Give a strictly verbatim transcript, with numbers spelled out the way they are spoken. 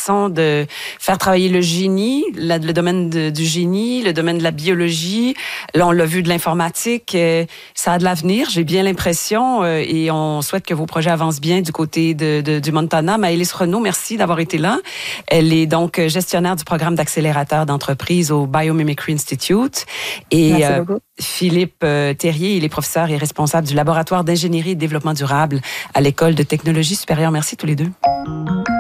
façon de faire travailler le génie, la, le domaine de, du génie, le domaine de la biologie. Là, on l'a vu, de l'informatique. Euh, ça a de l'avenir, j'ai bien l'impression, euh, et on souhaite que vos projets avancent bien du côté de, de, du Montana. Maëlys Renaud, merci d'avoir été là. Elle est donc gestionnaire du programme d'accélérateur d'entreprise au Biomimicry Institute. Et euh, Philippe euh, Terrier, il est professeur et responsable du laboratoire d'ingénierie et de développement durable à l'École de technologie supérieure. Merci tous les deux.